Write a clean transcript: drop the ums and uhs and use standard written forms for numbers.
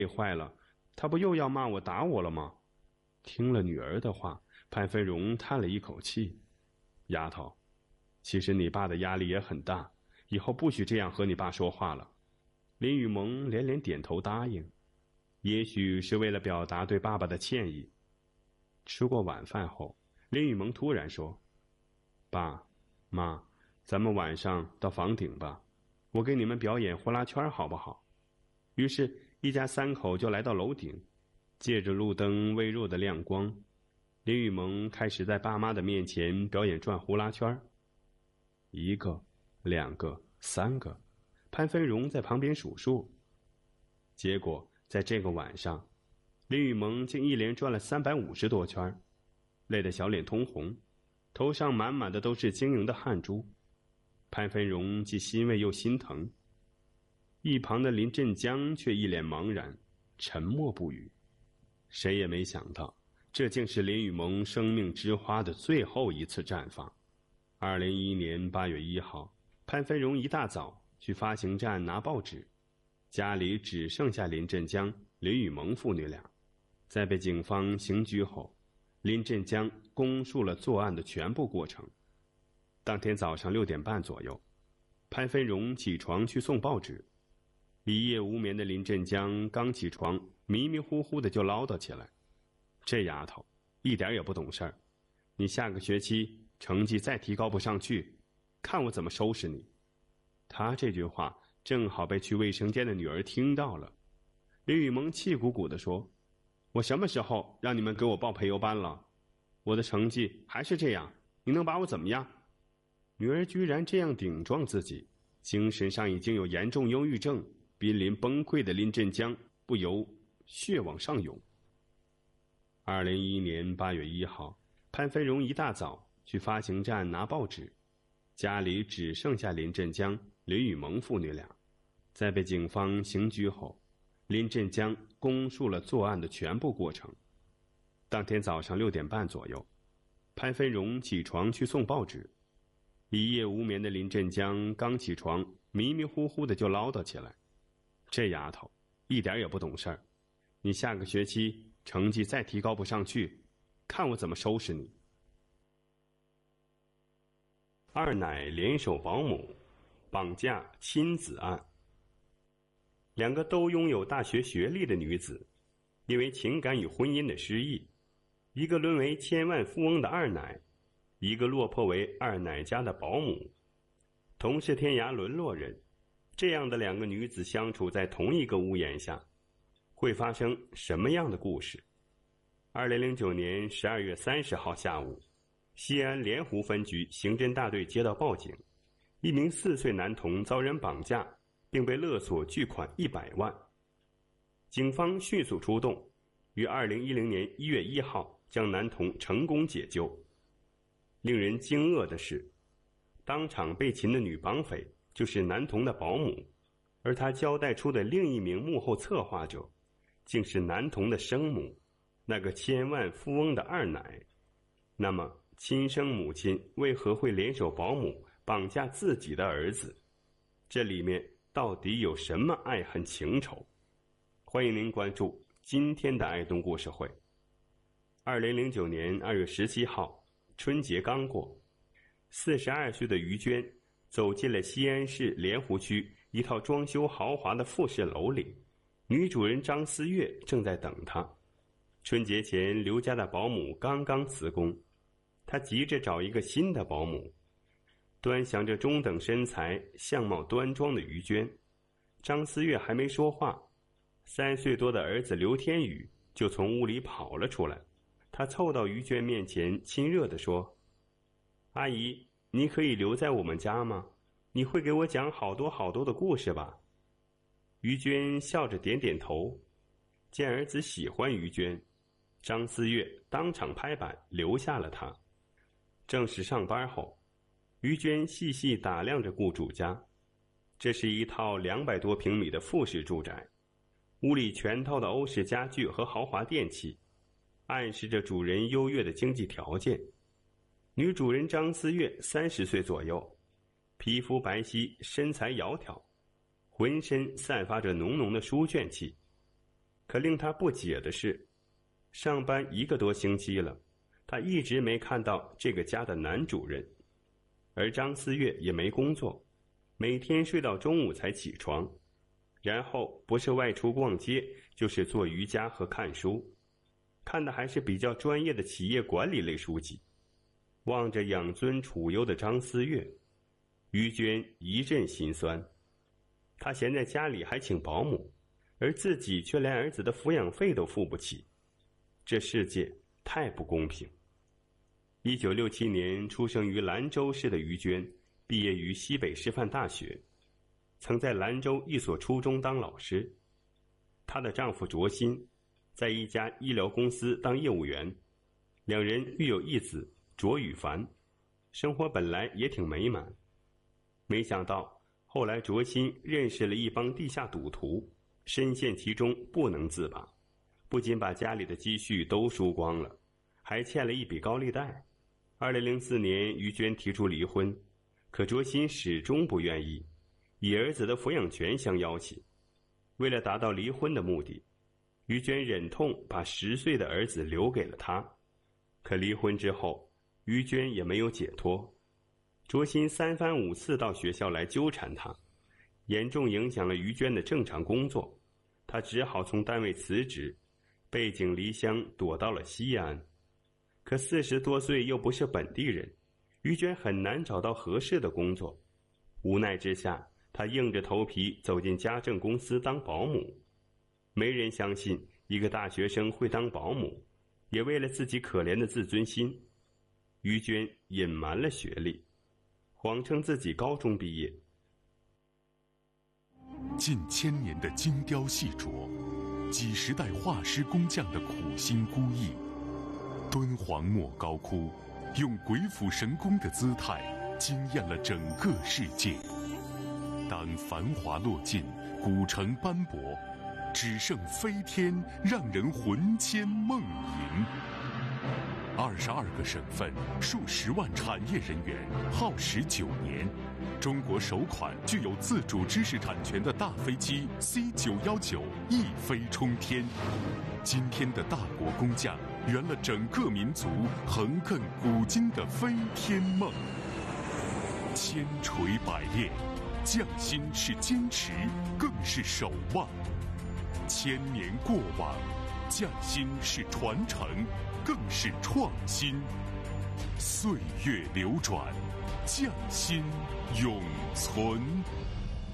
累坏了，他不又要骂我打我了吗？听了女儿的话，潘飞荣叹了一口气：“丫头，其实你爸的压力也很大，以后不许这样和你爸说话了。”林雨萌连连点头答应，也许是为了表达对爸爸的歉意。吃过晚饭后，林雨萌突然说：“爸妈，咱们晚上到房顶吧，我给你们表演呼啦圈好不好？”于是一家三口就来到楼顶，借着路灯微弱的亮光，林雨萌开始在爸妈的面前表演转呼啦圈。1个、2个、3个，潘飞荣在旁边数数。结果在这个晚上，林雨萌竟一连转了350多圈，累得小脸通红，头上满满的都是晶莹的汗珠。潘飞荣既欣慰又心疼，一旁的林振江却一脸茫然，沉默不语。谁也没想到，这竟是林雨萌生命之花的最后一次绽放。2011年8月1号，潘飞荣一大早去发行站拿报纸，家里只剩下林振江、林雨萌父女俩。在被警方刑拘后，林振江供述了作案的全部过程。当天早上6点半左右，潘飞荣起床去送报纸。一夜无眠的林振江刚起床，迷迷糊糊的就唠叨起来：“这丫头一点也不懂事儿，你下个学期成绩再提高不上去，看我怎么收拾你。”他这句话正好被去卫生间的女儿听到了。林雨萌气鼓鼓地说：“我什么时候让你们给我报培优班了？我的成绩还是这样，你能把我怎么样？”女儿居然这样顶撞自己，精神上已经有严重忧郁症，濒临崩溃的林振江不由血往上涌。2011年8月1号，潘飞荣一大早去发行站拿报纸，家里只剩下林振江、林雨萌父女俩。在被警方刑拘后，林振江供述了作案的全部过程。当天早上6点半左右，潘飞荣起床去送报纸。一夜无眠的林振江刚起床，迷迷糊糊的就唠叨起来：“这丫头一点也不懂事儿，你下个学期成绩再提高不上去，看我怎么收拾你。”二奶联手保姆绑架亲子案。2个都拥有大学学历的女子，因为情感与婚姻的失意，一个沦为千万富翁的二奶，一个落魄为二奶家的保姆，同是天涯沦落人。这样的2个女子相处在同一个屋檐下，会发生什么样的故事？2009年12月30号下午，西安莲湖分局刑侦大队接到报警，一名4岁男童遭人绑架，并被勒索巨款100万。警方迅速出动，于2010年1月1号将男童成功解救。令人惊愕的是，当场被擒的女绑匪就是男童的保姆，而他交代出的另一名幕后策划者，竟是男童的生母，那个千万富翁的二奶。那么，亲生母亲为何会联手保姆绑架自己的儿子？这里面到底有什么爱恨情仇？欢迎您关注今天的爱东故事会。2009年2月17号，春节刚过，42岁的于娟走进了西安市莲湖区一套装修豪华的复式楼里，女主人张思月正在等她。春节前刘家的保姆刚刚辞工，她急着找一个新的保姆。端详着中等身材、相貌端庄的于娟，张思月还没说话，3岁多的儿子刘天宇就从屋里跑了出来。他凑到于娟面前，亲热地说：“阿姨，你可以留在我们家吗？你会给我讲好多好多的故事吧？”于娟笑着点点头。见儿子喜欢于娟，张思月当场拍板留下了他。正式上班后，于娟细细打量着雇主家。这是一套200多平米的复式住宅，屋里全套的欧式家具和豪华电器，暗示着主人优越的经济条件。女主人张思月30岁左右，皮肤白皙，身材窈窕，浑身散发着浓浓的书卷气。 可令他不解的是，上班1个多星期了，他一直没看到这个家的男主人。而张思月也没工作，每天睡到中午才起床，然后不是外出逛街，就是做瑜伽和看书，看的还是比较专业的企业管理类书籍。望着养尊处优的张思月，于娟一阵心酸。她闲在家里还请保姆，而自己却连儿子的抚养费都付不起，这世界太不公平。1967年出生于兰州市的于娟，毕业于西北师范大学，曾在兰州一所初中当老师。她的丈夫卓鑫在一家医疗公司当业务员，两人育有一子卓宇凡，生活本来也挺美满。没想到后来卓鑫认识了一帮地下赌徒，深陷其中不能自拔，不仅把家里的积蓄都输光了，还欠了一笔高利贷。2004年于娟提出离婚，可卓鑫始终不愿意，以儿子的抚养权相要挟。为了达到离婚的目的，于娟忍痛把10岁的儿子留给了他。可离婚之后，于娟也没有解脱，卓鑫3番5次到学校来纠缠她，严重影响了于娟的正常工作。她只好从单位辞职，背井离乡躲到了西安。可40多岁又不是本地人，于娟很难找到合适的工作。无奈之下，她硬着头皮走进家政公司当保姆。没人相信一个大学生会当保姆，也为了自己可怜的自尊心，于娟隐瞒了学历，谎称自己高中毕业。 近1000年的精雕细琢，几10代画师工匠的苦心孤诣，敦煌莫高窟用鬼斧神工的姿态惊艳了整个世界。当繁华落尽，古城斑驳，只剩飞天让人魂牵梦萦。22个省份，数10万产业人员，耗时9年。中国首款具有自主知识产权的大飞机 C919一飞冲天。今天的大国工匠圆了整个民族横亘古今的飞天梦。千锤百炼，匠心是坚持，更是守望。1000年过往，匠心是传承，更是创新。岁月流转，匠心永存。